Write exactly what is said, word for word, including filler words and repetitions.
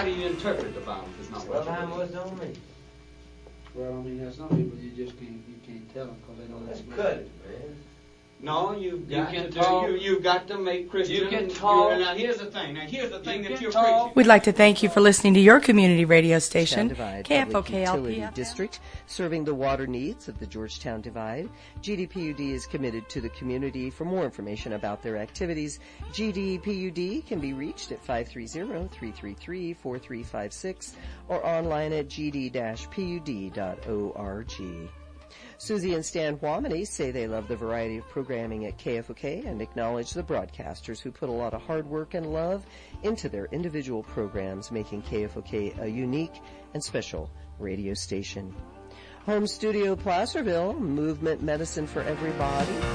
how do you interpret the Bible if it's not what Well, you I believe? was on me. Well, I mean, there's some people you just can't you can't tell them because they don't Let's listen. cut it, man. No, you've You got can to talk. do, you, you've got to make Christian. You can talk. Now, here's the thing. Now, here's the thing You that can you're talk. preaching. We'd like to thank you for listening to your community radio station, Divide K F O Public K L P Utility F M. District, serving the water needs of the Georgetown Divide. G D P U D is committed to the community. For more information about their activities, G D P U D can be reached at five three zero, three three three, four three five six or online at g d dash p u d dot org. Susie and Stan Huamany say they love the variety of programming at K F O K and acknowledge the broadcasters who put a lot of hard work and love into their individual programs, making K F O K a unique and special radio station. Home Studio Placerville, movement medicine for everybody.